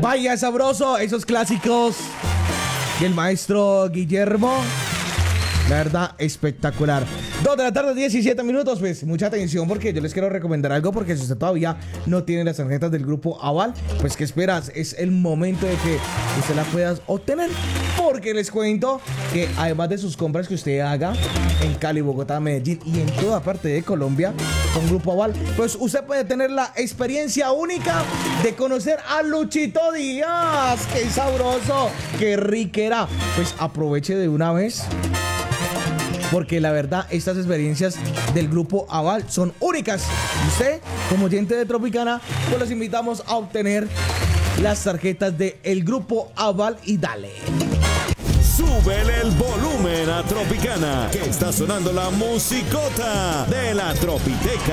Vaya sabroso, esos clásicos del maestro Guillermo. La verdad, espectacular. 2 de la tarde, 17 minutos. Pues mucha atención porque yo les quiero recomendar algo. Porque si usted todavía no tiene las tarjetas del grupo Aval, pues ¿qué esperas? Es el momento de que usted las pueda obtener. Porque les cuento que además de sus compras que usted haga en Cali, Bogotá, Medellín y en toda parte de Colombia con Grupo Aval, pues usted puede tener la experiencia única de conocer a Luchito Díaz. ¡Qué sabroso! ¡Qué riquera! Pues aproveche de una vez, porque la verdad, estas experiencias del Grupo Aval son únicas. Y usted, como oyente de Tropicana, pues los invitamos a obtener las tarjetas del Grupo Aval y dale. Súbele el volumen a Tropicana, que está sonando la musicota de la Tropiteca.